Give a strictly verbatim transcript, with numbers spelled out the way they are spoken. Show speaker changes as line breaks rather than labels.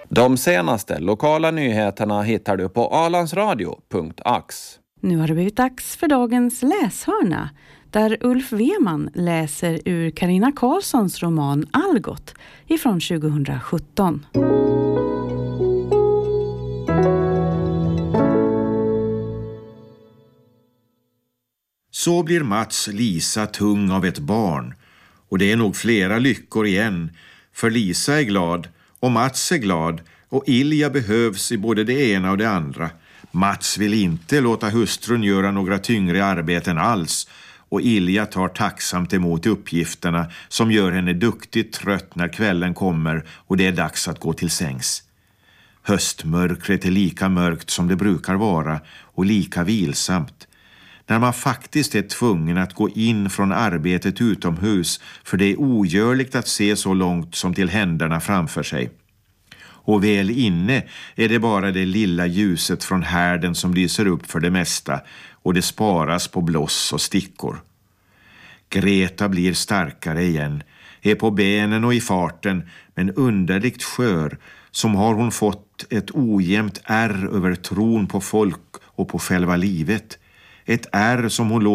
De senaste lokala nyheterna hittar du på alandsradio punkt ax.
Nu har det blivit dags för dagens läshörna, där Ulf Weman läser ur Carina Karlssons roman Algot ifrån tjugohundrasjutton.
Så blir Mats Lisa tung av ett barn, och det är nog flera lyckor igen, för Lisa är glad och Mats är glad och Ilja behövs i både det ena och det andra. Mats vill inte låta hustrun göra några tyngre arbeten alls, och Ilja tar tacksamt emot uppgifterna som gör henne duktigt trött när kvällen kommer och det är dags att gå till sängs. Höstmörkret är lika mörkt som det brukar vara och lika vilsamt. När man faktiskt är tvungen att gå in från arbetet utomhus, för det är ogörligt att se så långt som till händerna framför sig. Och väl inne är det bara det lilla ljuset från härden som lyser upp för det mesta, och det sparas på bloss och stickor. Greta blir starkare igen, är på benen och i farten, men underligt skör, som har hon fått ett ojämnt ärr över tron på folk och på själva livet. Ett ärr som hon